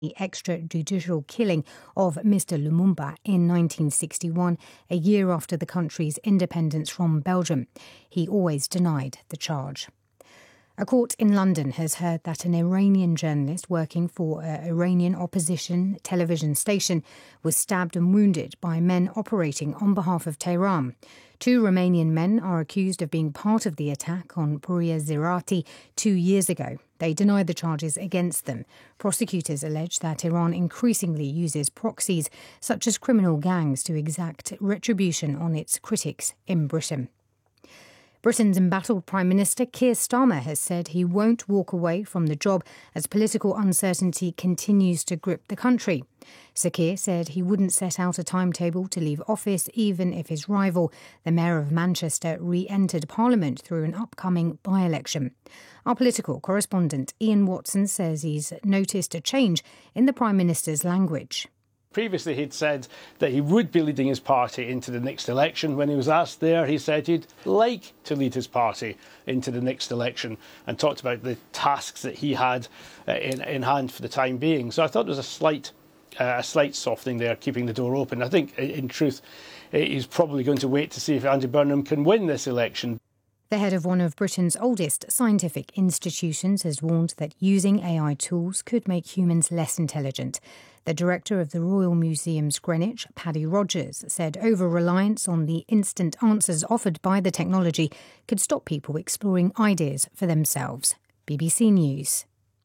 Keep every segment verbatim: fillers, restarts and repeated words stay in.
the extrajudicial killing of Mister Lumumba in nineteen sixty-one, a year after the country's independence from Belgium. He always denied the charge. A court in London has heard that an Iranian journalist working for an Iranian opposition television station was stabbed and wounded by men operating on behalf of Tehran. Two Romanian men are accused of being part of the attack on Pouria Ziraati two years ago. They deny the charges against them. Prosecutors allege that Iran increasingly uses proxies, such as criminal gangs, to exact retribution on its critics in Britain. Britain's embattled Prime Minister Keir Starmer has said he won't walk away from the job as political uncertainty continues to grip the country. Sir Keir said he wouldn't set out a timetable to leave office even if his rival, the Mayor of Manchester, re-entered Parliament through an upcoming by-election. Our political correspondent Ian Watson says he's noticed a change in the Prime Minister's language. Previously, he'd said that he would be leading his party into the next election. When he was asked there, he said he'd like to lead his party into the next election and talked about the tasks that he had uh, in, in hand for the time being. So I thought there was a slight, uh, a slight softening there, keeping the door open. I think, in truth, he's probably going to wait to see if Andy Burnham can win this election. The head of one of Britain's oldest scientific institutions has warned that using A I tools could make humans less intelligent. The director of the Royal Museums Greenwich, Paddy Rogers, said over-reliance on the instant answers offered by the technology could stop people exploring ideas for themselves. B B C News.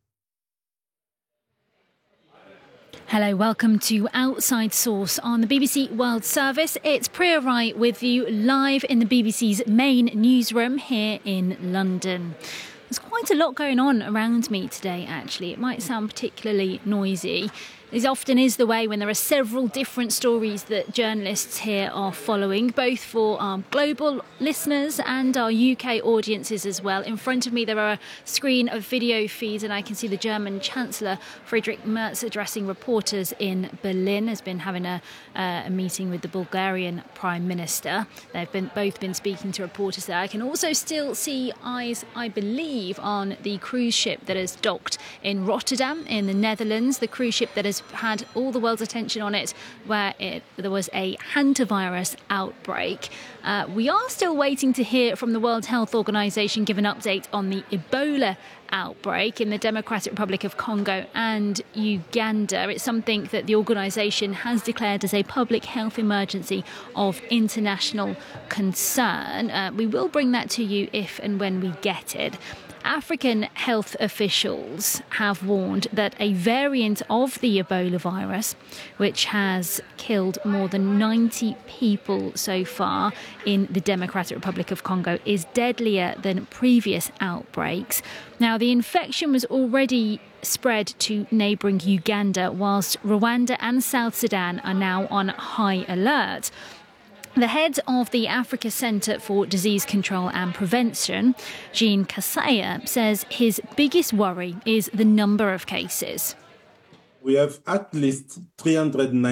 Hello, welcome to Outside Source on the B B C World Service. It's Priya Rai with you live in the B B C's main newsroom here in London. There's quite a lot going on around me today, actually. It might sound particularly noisy. This often is the way when there are several different stories that journalists here are following, both for our global listeners and our U K audiences as well. In front of me there are a screen of video feeds and I can see the German Chancellor Friedrich Merz addressing reporters in Berlin. Has been having a, uh, a meeting with the Bulgarian Prime Minister. They've been both been speaking to reporters there. I can also still see eyes, I believe, on the cruise ship that has docked in Rotterdam in the Netherlands. The cruise ship that has had all the world's attention on it, where it, there was a hantavirus outbreak. Uh, we are still waiting to hear from the World Health Organization, give an update on the Ebola outbreak in the Democratic Republic of Congo and Uganda. It's something that the organisation has declared as a public health emergency of international concern. Uh, we will bring that to you if and when we get it. African health officials have warned that a variant of the Ebola virus, which has killed more than ninety people so far in the Democratic Republic of Congo, is deadlier than previous outbreaks. Now, the infection was already spread to neighbouring Uganda, whilst Rwanda and South Sudan are now on high alert. The head of the Africa Centre for Disease Control and Prevention, Jean Kaseya, says his biggest worry is the number of cases. We have at least three hundred ninety